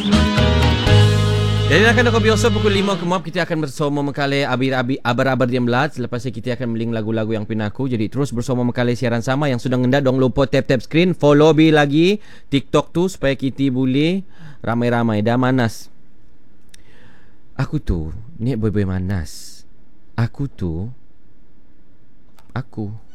Jadi akan ada biasa pukul 5 ke MAP kita akan bersama mengkali abar-abar diam belat. Selepas itu kita akan meling lagu-lagu yang pinaku. Jadi terus bersama mengkali siaran sama yang sudah ngendak dong lupa tap-tap screen, follow bi lagi TikTok tu supaya kita boleh ramai-ramai dah manas. Aku tu ni boy-boy manas. Aku